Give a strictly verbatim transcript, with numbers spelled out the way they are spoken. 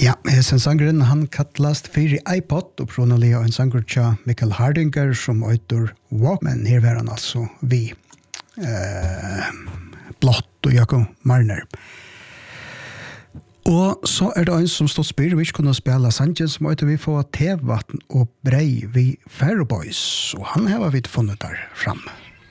Ja, hesen sangren han kattlast fyrir iPod og pronalia en sanger tja Michael Hardinger som øyter Walkman. Her var han altså vi eh, Blott og Jakob Marner. Og så er det en som stod spyr, vi ikke kunne spela sangen som øyter vi få tevatten og brei vi Fairboys, og han har vi funnet der fram.